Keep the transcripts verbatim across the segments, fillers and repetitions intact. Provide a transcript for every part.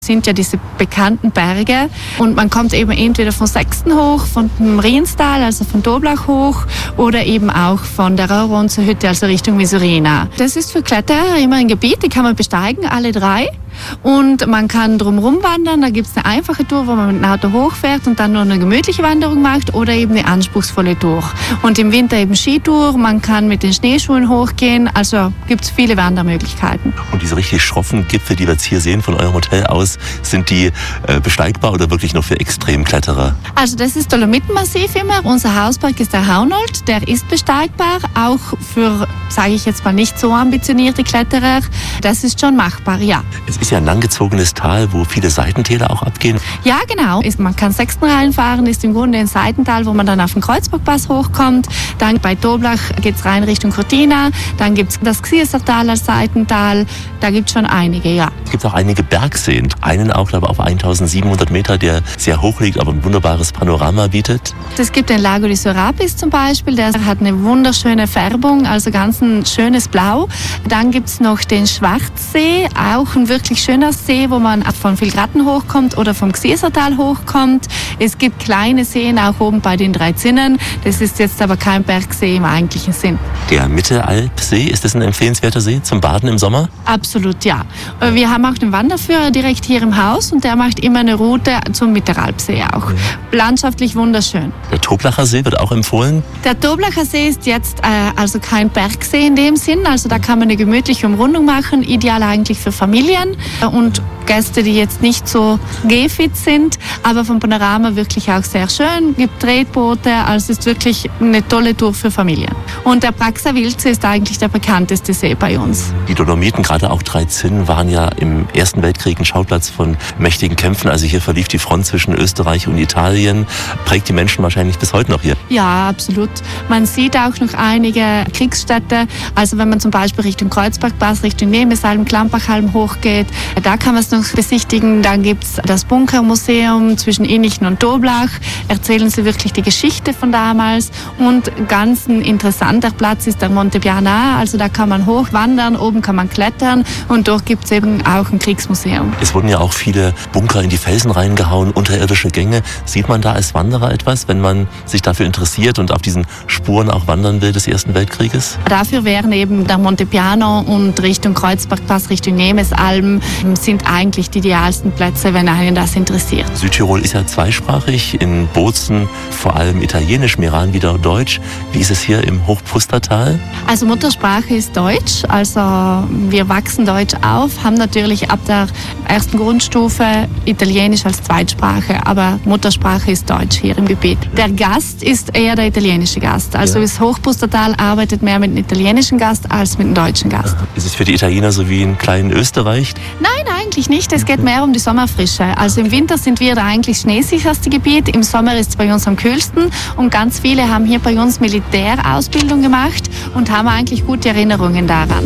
Sind ja diese bekannten Berge und man kommt eben entweder von Sexten hoch, von dem Rienstal, also von Toblach hoch oder eben auch von der Rauronzer-Hütte, also Richtung Misurina. Das ist für Kletterer immer ein Gebiet, die kann man besteigen, alle drei. Und man kann drumherum wandern, da gibt es eine einfache Tour, wo man mit dem Auto hochfährt und dann nur eine gemütliche Wanderung macht oder eben eine anspruchsvolle Tour. Und im Winter eben Skitour, man kann mit den Schneeschuhen hochgehen, also gibt es viele Wandermöglichkeiten. Und diese richtig schroffen Gipfel, die wir jetzt hier sehen von eurem Hotel aus, sind die äh, besteigbar oder wirklich nur für Extremkletterer? Also das ist Dolomitenmassiv immer. Unser Hausberg ist der Haunold, der ist besteigbar, auch für, sage ich jetzt mal, nicht so ambitionierte Kletterer. Das ist schon machbar, ja. Es ist ja ein langgezogenes Tal, wo viele Seitentäler auch abgehen. Ja, genau. Man kann Sechstenrallen fahren, ist im Grunde ein Seitental, wo man dann auf den Kreuzbergpass hochkommt. Dann bei Toblach geht es rein Richtung Cortina. Dann gibt es das Gsiersertal als Seitental. Da gibt es schon einige, ja. Es gibt auch einige Bergseen. Einen auch, glaube ich, auf eintausendsiebenhundert Meter, der sehr hoch liegt, aber ein wunderbares Panorama bietet. Es gibt den Lago di Sorapis zum Beispiel. Der hat eine wunderschöne Färbung, also ganz ein schönes Blau. Dann gibt es noch den Schwarzsee, auch ein wirklich schöner See, wo man von Vilgratten hochkommt oder vom Gsiersertal hochkommt. Es gibt kleine Seen auch oben bei den Drei Zinnen. Das ist jetzt aber kein Bergsee im eigentlichen Sinn. Der Mittelalpsee, ist das ein empfehlenswerter See zum Baden im Sommer? Absolut, ja. Wir haben auch den Wanderführer direkt hier im Haus und der macht immer eine Route zum Mittelalpsee auch. Mhm. Landschaftlich wunderschön. Der Toblacher See wird auch empfohlen? Der Toblacher See ist jetzt äh, also kein Bergsee in dem Sinn. Also da kann man eine gemütliche Umrundung machen, ideal eigentlich für Familien und Gäste, die jetzt nicht so gehfit sind, aber vom Panorama wirklich auch sehr schön. Es gibt Tretboote, also es ist wirklich eine tolle Tour für Familien. Und der Praxer Wildsee ist eigentlich der bekannteste See bei uns. Die Dolomiten, gerade auch Drei Zinnen, waren ja im Ersten Weltkrieg ein Schauplatz von mächtigen Kämpfen. Also hier verlief die Front zwischen Österreich und Italien. Prägt die Menschen wahrscheinlich bis heute noch hier. Ja, absolut. Man sieht auch noch einige Kriegsstädte. Also wenn man zum Beispiel Richtung Kreuzbergpass, Richtung Nemeshalm, Klampachhalm hochgeht, da kann man es noch besichtigen. Dann gibt es das Bunkermuseum zwischen Innichen und Toblach. Erzählen sie wirklich die Geschichte von damals. Und ganz ein interessanter Platz ist der Monte Piana. Also da kann man hochwandern, oben kann man klettern und dort gibt es eben auch ein Kriegsmuseum. Es wurden ja auch viele Bunker in die Felsen reingehauen, unterirdische Gänge. Sieht man da als Wanderer etwas, wenn man sich dafür interessiert und auf diesen Spuren auch wandern will des Ersten Weltkrieges? Dafür wären eben der Monte Piano und Richtung Kreuzbergpass, Richtung Nemesalm sind eigentlich die idealsten Plätze, wenn einen das interessiert. Südtirol ist ja zweisprachig, in Bozen vor allem Italienisch, Meran wieder Deutsch. Wie ist es hier im Hochpustertal? Also Muttersprache ist Deutsch, also wir wachsen Deutsch auf, haben natürlich ab der ersten Grundstufe Italienisch als Zweitsprache, aber Muttersprache ist Deutsch hier im Gebiet. Der Gast ist eher der italienische Gast, also ja. Das Hochpustertal arbeitet mehr mit dem italienischen Gast als mit dem deutschen Gast. Ist es für die Italiener so wie in kleinen Österreich? Nein, eigentlich nicht. Es geht mehr um die Sommerfrische. Also im Winter sind wir da eigentlich schneesicherste Gebiet. Im Sommer ist es bei uns am kühlsten. Und ganz viele haben hier bei uns Militärausbildung gemacht und haben eigentlich gute Erinnerungen daran.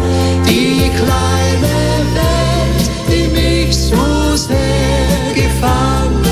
Die kleine Welt, die mich so sehr gefangen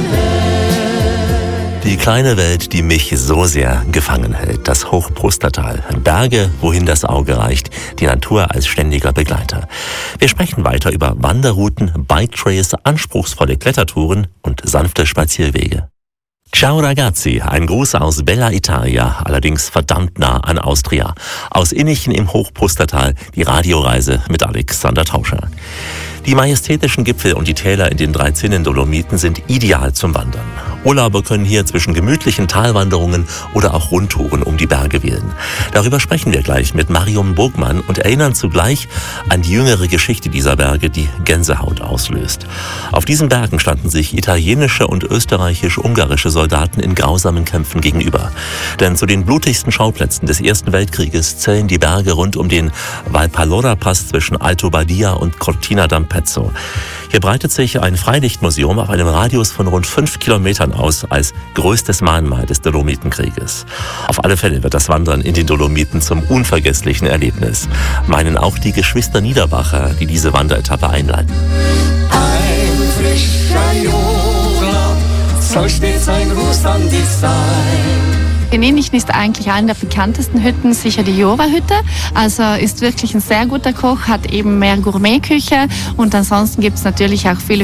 hält. Die kleine Welt, die mich so sehr gefangen hält. Das Hochpustertal. Berge, wohin das Auge reicht. Die Natur als ständiger Begleiter. Wir sprechen weiter über Wanderrouten, Bike-Trails, anspruchsvolle Klettertouren und sanfte Spazierwege. Ciao ragazzi, ein Gruß aus Bella Italia, allerdings verdammt nah an Austria. Aus Innichen im Hochpustertal, die Radioreise mit Alexander Tauscher. Die majestätischen Gipfel und die Täler in den Drei Zinnen Dolomiten sind ideal zum Wandern. Urlauber können hier zwischen gemütlichen Talwanderungen oder auch Rundtouren um die Berge wählen. Darüber sprechen wir gleich mit Marion Burgmann und erinnern zugleich an die jüngere Geschichte dieser Berge, die Gänsehaut auslöst. Auf diesen Bergen standen sich italienische und österreichisch-ungarische Soldaten in grausamen Kämpfen gegenüber. Denn zu den blutigsten Schauplätzen des Ersten Weltkrieges zählen die Berge rund um den Valpallora-Pass zwischen Alto Badia und Cortina d'Ampezzo. Hier breitet sich ein Freilichtmuseum auf einem Radius von rund fünf Kilometern aus als größtes Mahnmal des Dolomitenkrieges. Auf alle Fälle wird das Wandern in den Dolomiten zum unvergesslichen Erlebnis, meinen auch die Geschwister Niederbacher, die diese Wanderetappe einleiten. Ein frischer Jura soll stets ein Gruß an dich sein. Venedig ist eigentlich eine der bekanntesten Hütten, sicher die Jura-Hütte. Also ist wirklich ein sehr guter Koch, hat eben mehr Gourmetküche und ansonsten gibt es natürlich auch viele